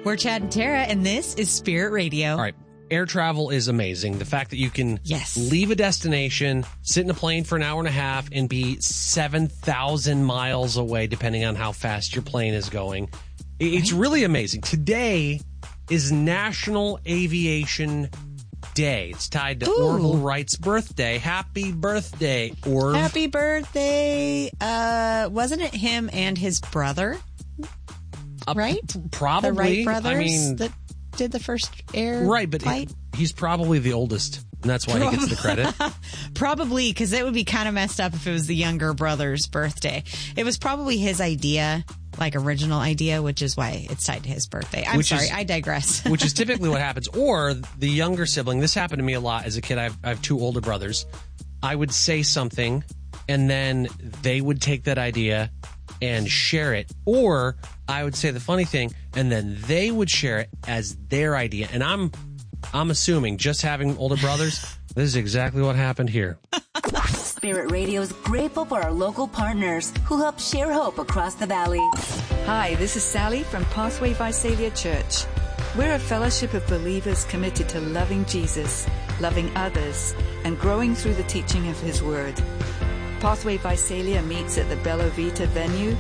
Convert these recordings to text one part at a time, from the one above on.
We're Chad and Tara, and this is Spirit Radio. All right. Air travel is amazing. The fact that you can leave a destination, sit in a plane for an hour and a half, and be 7,000 miles away, depending on how fast your plane is going. It's really amazing. Today is National Aviation Day. It's tied to Orville Wright's birthday. Happy birthday, Orv. Happy birthday. Wasn't it him and his brother? Right? Probably. The Wright brothers I mean, that did the first air right, but flight? He's probably the oldest, and that's why he gets the credit. Probably, because it would be kind of messed up if it was the younger brother's birthday. It was probably his idea, like original idea, which is why it's tied to his birthday. I'm sorry, I digress. Which is typically what happens. Or the younger sibling, this happened to me a lot as a kid. I have two older brothers. I would say something, and then they would take that idea and share it. Or I would say the funny thing, and then they would share it as their idea. And I'm assuming, just having older brothers, this is exactly what happened here. Spirit Radio is grateful for our local partners who help share hope across the valley. Hi, this is Sally from Pathway Visalia Church. We're a fellowship of believers committed to loving Jesus, loving others, and growing through the teaching of His Word. Pathway Visalia meets at the Bella Vita venue,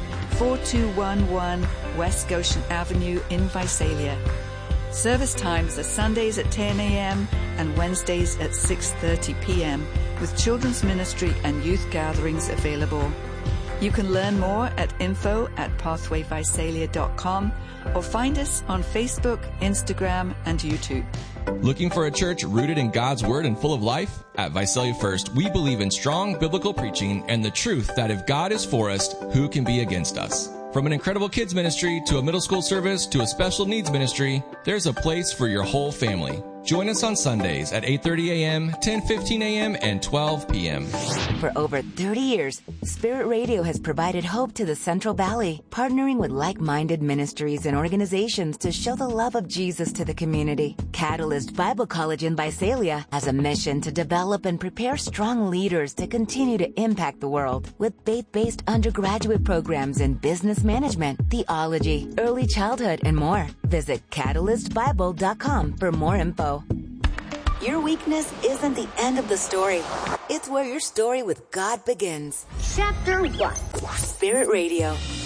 4211 West Goshen Avenue in Visalia. Service times are Sundays at 10 a.m. and Wednesdays at 6:30 p.m. with children's ministry and youth gatherings available. You can learn more at info@pathwayvisalia.com or find us on Facebook, Instagram, and YouTube. Looking for a church rooted in God's Word and full of life? At Visalia First, we believe in strong biblical preaching and the truth that if God is for us, who can be against us? From an incredible kids ministry to a middle school service to a special needs ministry, there's a place for your whole family. Join us on Sundays at 8:30 a.m., 10:15 a.m., and 12 p.m. For over 30 years, Spirit Radio has provided hope to the Central Valley, partnering with like-minded ministries and organizations to show the love of Jesus to the community. Catalyst Bible College in Visalia has a mission to develop and prepare strong leaders to continue to impact the world with faith-based undergraduate programs in business management, theology, early childhood, and more. Visit catalystbible.com for more info. Your weakness isn't the end of the story. It's where your story with God begins. Chapter 1. Spirit Radio.